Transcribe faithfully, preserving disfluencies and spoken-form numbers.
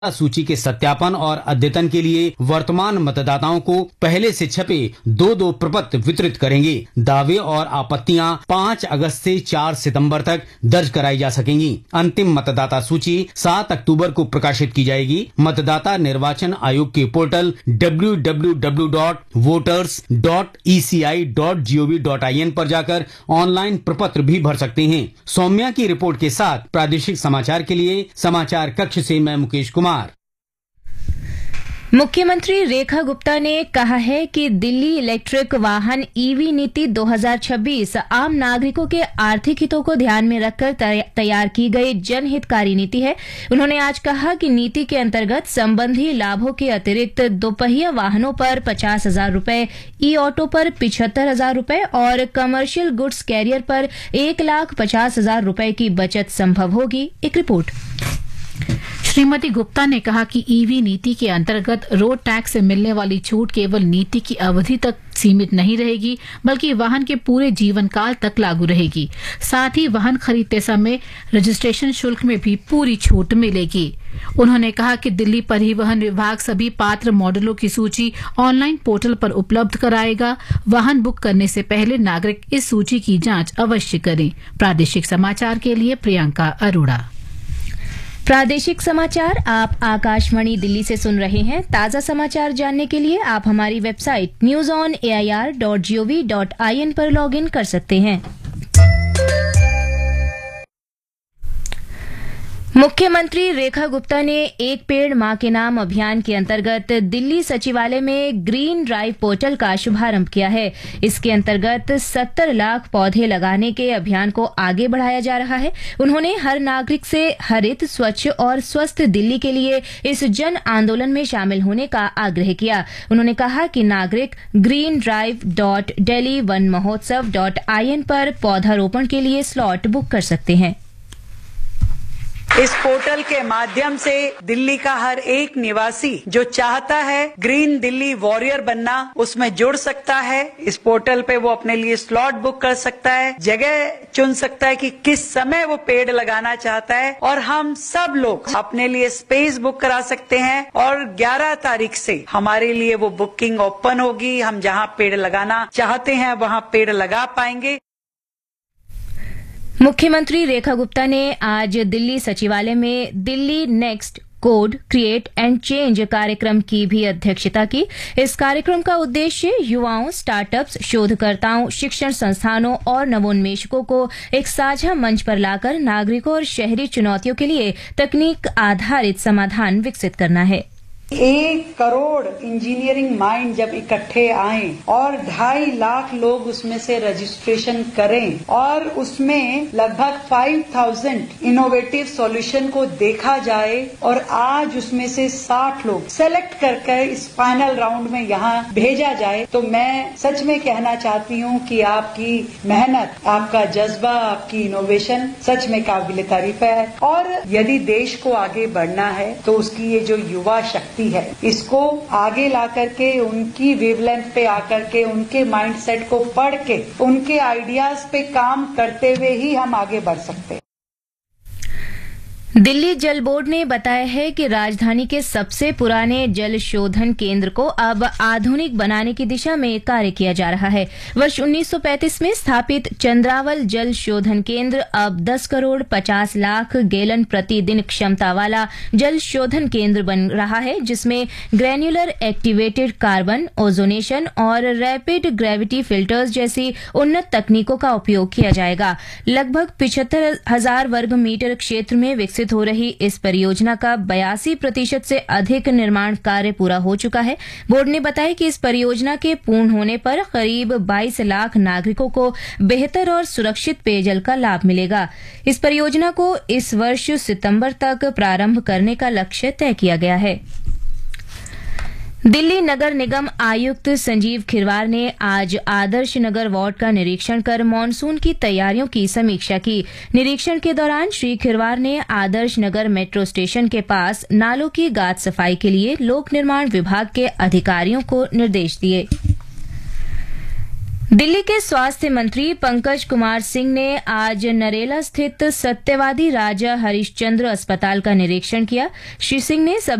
सूची के सत्यापन और अद्यतन के लिए वर्तमान मतदाताओं को पहले से छपे दो दो प्रपत्र वितरित करेंगे। दावे और आपत्तियां पाँच अगस्त से चार सितंबर तक दर्ज कराई जा सकेंगी। अंतिम मतदाता सूची सात अक्टूबर को प्रकाशित की जाएगी। मतदाता निर्वाचन आयोग के portal W W W dot voters dot E C I dot G O V dot I N पर जाकर ऑनलाइन प्रपत्र भी भर सकते हैं। सौम्या की रिपोर्ट के साथ प्रादेशिक समाचार के लिए समाचार कक्ष से मैं मुकेश कुमार। मुख्यमंत्री रेखा गुप्ता ने कहा है कि दिल्ली इलेक्ट्रिक वाहन ई वी नीति दो हज़ार छब्बीस आम नागरिकों के आर्थिक हितों को ध्यान में रखकर तैयार की गई जनहितकारी नीति है। उन्होंने आज कहा कि नीति के अंतर्गत संबंधी लाभों के अतिरिक्त दोपहिया वाहनों पर पचास हजार रूपये, ई ऑटो पर पिछहत्तर हजार रूपये और कमर्शियल गुड्स कैरियर पर एक लाख पचास हजार रूपये की बचत संभव होगी। एक रिपोर्ट। श्रीमती गुप्ता ने कहा कि ई वी नीति के अंतर्गत रोड टैक्स से मिलने वाली छूट केवल नीति की अवधि तक सीमित नहीं रहेगी, बल्कि वाहन के पूरे जीवन काल तक लागू रहेगी। साथ ही वाहन खरीदते समय रजिस्ट्रेशन शुल्क में भी पूरी छूट मिलेगी। उन्होंने कहा कि दिल्ली परिवहन विभाग सभी पात्र मॉडलों की सूची ऑनलाइन पोर्टल पर उपलब्ध कराएगा। वाहन बुक करने से पहले नागरिक इस सूची की जांच अवश्य करें। प्रादेशिक समाचार के लिए प्रियंका अरोड़ा। प्रादेशिक समाचार आप आकाशवाणी दिल्ली से सुन रहे हैं। ताजा समाचार जानने के लिए आप हमारी website news on A I R dot G O V dot I N पर लॉग इन कर सकते हैं। मुख्यमंत्री रेखा गुप्ता ने एक पेड़ मां के नाम अभियान के अंतर्गत दिल्ली सचिवालय में ग्रीन ड्राइव पोर्टल का शुभारंभ किया है। इसके अंतर्गत सत्तर लाख पौधे लगाने के अभियान को आगे बढ़ाया जा रहा है। उन्होंने हर नागरिक से हरित, स्वच्छ और स्वस्थ दिल्ली के लिए इस जन आंदोलन में शामिल होने का आग्रह किया। उन्होंने कहा कि नागरिक green drive dot Delhi one महोत्सव डॉट आई एन पर पौधारोपण के लिए स्लॉट बुक कर सकते हैं। इस पोर्टल के माध्यम से दिल्ली का हर एक निवासी जो चाहता है ग्रीन दिल्ली वॉरियर बनना, उसमें जुड़ सकता है। इस पोर्टल पे वो अपने लिए स्लॉट बुक कर सकता है, जगह चुन सकता है कि किस समय वो पेड़ लगाना चाहता है, और हम सब लोग अपने लिए स्पेस बुक करा सकते हैं। और ग्यारह तारीख से हमारे लिए वो बुकिंग ओपन होगी। हम जहां पेड़ लगाना चाहते हैं वहां पेड़ लगा पाएंगे। मुख्यमंत्री रेखा गुप्ता ने आज दिल्ली सचिवालय में Delhi next code create and change कार्यक्रम की भी अध्यक्षता की। इस कार्यक्रम का उद्देश्य युवाओं, स्टार्टअप्स, शोधकर्ताओं, शिक्षण संस्थानों और नवोन्मेषकों को एक साझा मंच पर लाकर नागरिकों और शहरी चुनौतियों के लिए तकनीक आधारित समाधान विकसित करना है। एक करोड़ इंजीनियरिंग माइंड जब इकट्ठे आए और ढाई लाख लोग उसमें से रजिस्ट्रेशन करें और उसमें लगभग पाँच हज़ार इनोवेटिव सॉल्यूशन को देखा जाए और आज उसमें से साठ लोग सेलेक्ट करके इस फाइनल राउंड में यहाँ भेजा जाए, तो मैं सच में कहना चाहती हूँ कि आपकी मेहनत, आपका जज्बा, आपकी इनोवेशन सच में काबिल तारीफ है। और यदि देश को आगे बढ़ना है तो उसकी ये जो युवा शक्ति है, इसको आगे ला करके उनकी वेवलेंथ पे आकर के उनके माइंडसेट को पढ़ के उनके आइडियाज पे काम करते हुए ही हम आगे बढ़ सकते हैं। दिल्ली जल बोर्ड ने बताया है कि राजधानी के सबसे पुराने जल शोधन केंद्र को अब आधुनिक बनाने की दिशा में कार्य किया जा रहा है। वर्ष उन्नीस सौ पैंतीस में स्थापित चंद्रावल जल शोधन केंद्र अब दस करोड़ पचास लाख गैलन प्रतिदिन क्षमता वाला जल शोधन केंद्र बन रहा है, जिसमें ग्रैन्युलर एक्टिवेटेड कार्बन, ओजोनेशन और रैपिड ग्रेविटी फिल्टर्स जैसी उन्नत तकनीकों का उपयोग किया जाएगा। लगभग पिछहत्तर हजार वर्ग मीटर क्षेत्र में विकसित हो रही इस परियोजना का बयासी प्रतिशत से अधिक निर्माण कार्य पूरा हो चुका है। बोर्ड ने बताया कि इस परियोजना के पूर्ण होने पर करीब बाईस लाख नागरिकों को बेहतर और सुरक्षित पेयजल का लाभ मिलेगा। इस परियोजना को इस वर्ष सितंबर तक प्रारंभ करने का लक्ष्य तय किया गया है। दिल्ली नगर निगम आयुक्त संजीव खिरवार ने आज आदर्श नगर वार्ड का निरीक्षण कर मानसून की तैयारियों की समीक्षा की। निरीक्षण के दौरान श्री खिरवार ने आदर्श नगर मेट्रो स्टेशन के पास नालों की गाद सफाई के लिए लोक निर्माण विभाग के अधिकारियों को निर्देश दिए। दिल्ली के स्वास्थ्य मंत्री पंकज कुमार सिंह ने आज नरेला स्थित सत्यवादी राजा हरिश्चंद्र अस्पताल का निरीक्षण किया। श्री सिंह ने